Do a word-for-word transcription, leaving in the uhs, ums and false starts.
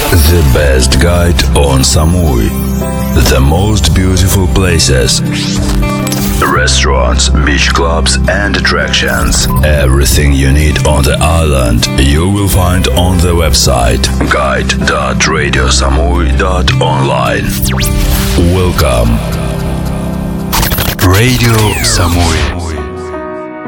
The best guide on Samui. The most beautiful places. Restaurants, beach clubs and attractions. Everything you need on the island you will find on the website guide dot radio samui dot online. Welcome. Radio Samui.